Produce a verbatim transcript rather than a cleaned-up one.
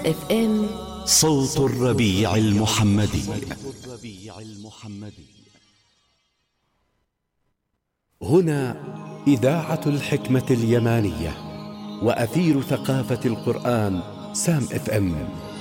اف ام صوت الربيع المحمدي. هنا إذاعة الحكمة اليمانية وأثير ثقافة القرآن سام اف ام.